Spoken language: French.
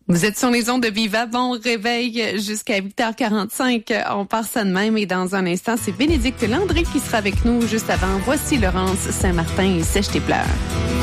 Vous êtes sur les ondes de Viva. Bon réveil jusqu'à 8h45. On part ça de même et dans un instant, c'est Bénédicte Landry qui sera avec nous juste avant. Voici Laurence Saint-Martin et Sèche tes pleurs.